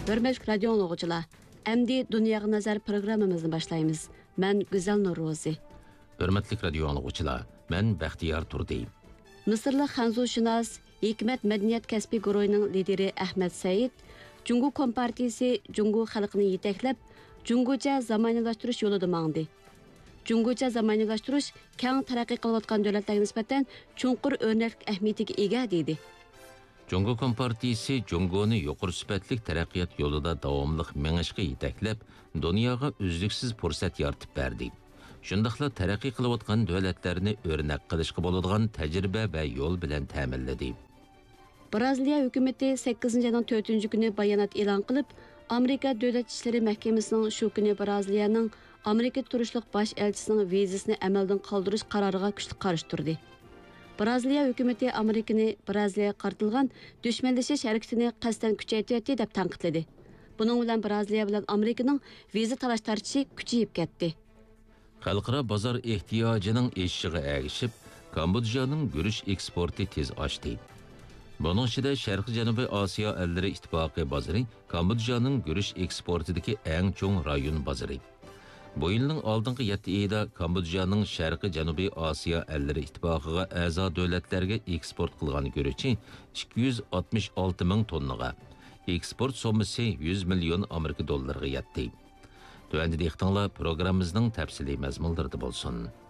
Hürmetli radyo anlıqçılar, əmdi Dünyaya Nazar programımızı başlayımız. Mən Güzel Nurrozi. Hürmetli radyo anlıqçılar, mən Bəxtiyar Turdi. Mısırlı xanzuşunas, Hikmet Medeniyet Kəsbi Guruhining lideri Ahmed Said, Cungu Kompartiyasi Cungu xalqini yetəklab, Cunguca zamaniylaştırış yolida mangdi. Cunguca zamaniylaştırış keng taraqqiy qilayotgan davlatlarga nisbatan chunqur o'rnak ahamiyatiga ega deydi. Cungu Kompartiyasi Cunguni yuqori sifatli taraqqiyot yo'lida davomli mengishga yetaklab, dunyoga uzluksiz fursat yaratib berdi. Shundaqla taraqqiy qilayotgan davlatlarni o'rnak qilishga bo'ladigan tajriba va yo'l bilan ta'minladi. Braziliya hukumati 8-ayning 4-kuni bayonot e'lon qilib, Amerika Davlat ishlari mahkamasining shu kuni Braziliyaning Amerika turishliq bosh elchisining vizasini amaldan qoldirish qaroriga kuchli qarshi turdi. Braziliya hukumati Amerikani Braziliyaga qartilgan dushmanlashish harakatini qasddan kuchaytiryapti deb tanqidladi. Buning bilan Braziliya bilan Amerikaning viza talash tartishi kuchayib ketdi. Xalqaro bozor ehtiyojining eshishiga ergishib, Kambodjaning guruch eksporti tez oshdi. Bunun ichida Sharqiy Janubiy Osiyo ellari ittifoqi bozori Kambodjaning guruch eksportidagi eng chong rayon bozori. Bu yilning oldingi 7 oyida Kambodjaning Sharqiy Janubiy Osiyo ellari ittifoqiga a'zo davlatlarga eksport qilgan guruchi 266 ming tonnaga, eksport sommasi 100 million Amerika dollariga yetdi. Tövəndə diqqətinizlə proqramımızın təfsili məzmunlarında bolsun.